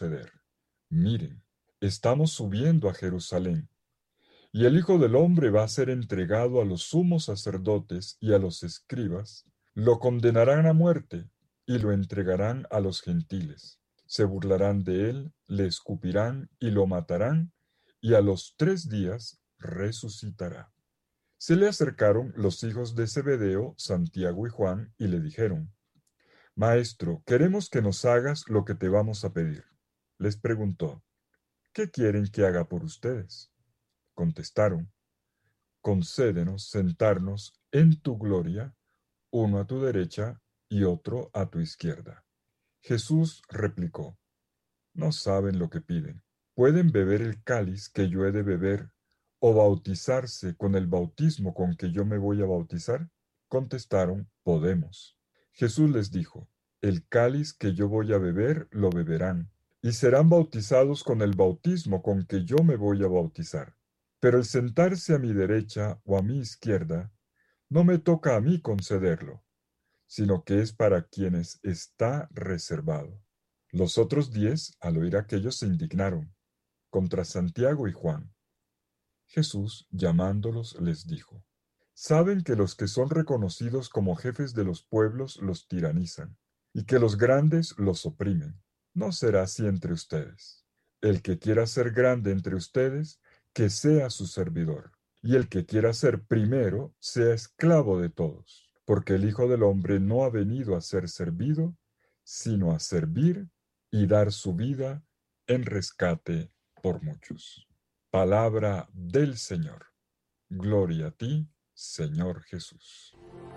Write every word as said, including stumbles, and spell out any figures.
suceder. Miren, estamos subiendo a Jerusalén, y el Hijo del Hombre va a ser entregado a los sumos sacerdotes y a los escribas, lo condenarán a muerte y lo entregarán a los gentiles. Se burlarán de él, le escupirán y lo matarán, y a los tres días resucitará. Se le acercaron los hijos de Zebedeo, Santiago y Juan, y le dijeron: Maestro, queremos que nos hagas lo que te vamos a pedir. Les preguntó: ¿Qué quieren que haga por ustedes? Contestaron: Concédenos sentarnos en tu gloria, uno a tu derecha y otro a tu izquierda. Jesús replicó: No saben lo que piden. ¿Pueden beber el cáliz que yo he de beber o bautizarse con el bautismo con que yo me voy a bautizar? Contestaron: Podemos. Jesús les dijo: El cáliz que yo voy a beber lo beberán, y serán bautizados con el bautismo con que yo me voy a bautizar. Pero el sentarse a mi derecha o a mi izquierda no me toca a mí concederlo, sino que es para quienes está reservado. Los otros diez, al oír aquello, se indignaron contra Santiago y Juan. Jesús, llamándolos, les dijo: Saben que los que son reconocidos como jefes de los pueblos los tiranizan, y que los grandes los oprimen. No será así entre ustedes. El que quiera ser grande entre ustedes, que sea su servidor, y el que quiera ser primero, sea esclavo de todos, porque el Hijo del Hombre no ha venido a ser servido, sino a servir y dar su vida en rescate por muchos. Palabra del Señor. Gloria a ti, Señor Jesús.